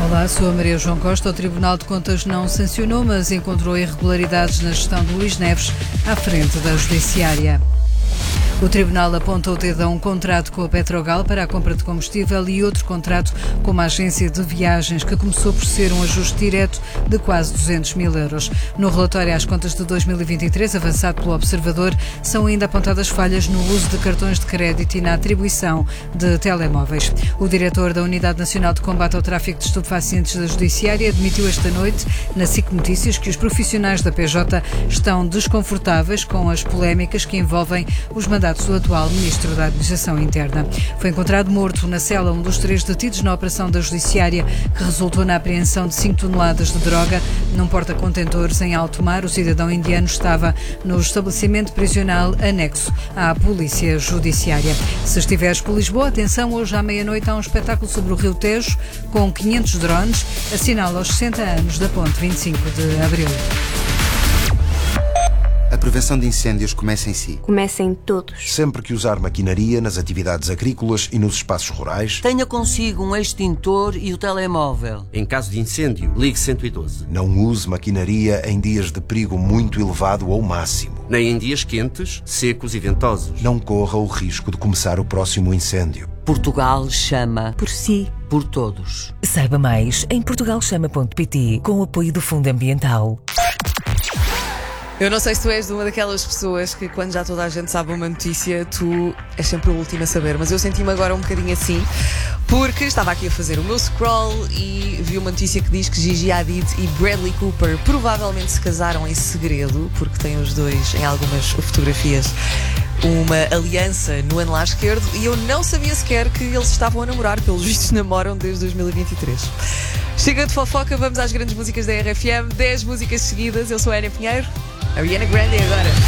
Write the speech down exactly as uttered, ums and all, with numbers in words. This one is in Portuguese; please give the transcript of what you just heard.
Olá, sou a Maria João Costa. O Tribunal de Contas não sancionou, mas encontrou irregularidades na gestão de Luís Neves à frente da Judiciária. O Tribunal aponta o dedo a um contrato com a Petrogal para a compra de combustível e outro contrato com uma agência de viagens que começou por ser um ajuste direto de quase duzentos mil euros. No relatório às contas de dois mil e vinte e três, avançado pelo Observador, são ainda apontadas falhas no uso de cartões de crédito e na atribuição de telemóveis. O diretor da Unidade Nacional de Combate ao Tráfico de Estupefacientes da Judiciária admitiu esta noite, na S I C Notícias, que os profissionais da P J estão desconfortáveis com as polémicas que envolvem os mandatos do atual Ministro da Administração Interna. Foi encontrado morto na cela um dos três detidos na operação da Judiciária que resultou na apreensão de cinco toneladas de droga num porta-contentores em alto mar. O cidadão indiano estava no estabelecimento prisional anexo à Polícia Judiciária. Se estiveres por Lisboa, atenção, hoje à meia-noite há um espetáculo sobre o Rio Tejo com quinhentos drones, assinala aos sessenta anos da Ponte vinte e cinco de Abril. A prevenção de incêndios começa em si. Começa em todos. Sempre que usar maquinaria nas atividades agrícolas e nos espaços rurais, tenha consigo um extintor e o telemóvel. Em caso de incêndio, ligue cento e doze. Não use maquinaria em dias de perigo muito elevado ou máximo. Nem em dias quentes, secos e ventosos. Não corra o risco de começar o próximo incêndio. Portugal chama por si, por todos. Saiba mais em portugal chama ponto pt, com o apoio do Fundo Ambiental. Eu não sei se tu és de uma daquelas pessoas que quando já toda a gente sabe uma notícia, tu és sempre o último a saber, mas eu senti-me agora um bocadinho assim, porque estava aqui a fazer o meu scroll e vi uma notícia que diz que Gigi Hadid e Bradley Cooper provavelmente se casaram em segredo, porque têm os dois em algumas fotografias uma aliança no anelar esquerdo, e eu não sabia sequer que eles estavam a namorar, pelos vistos namoram desde dois mil e vinte e três. Chega de fofoca, vamos às grandes músicas da R F M, dez músicas seguidas. Eu sou a Ana Pinheiro. Ariana Grande agora.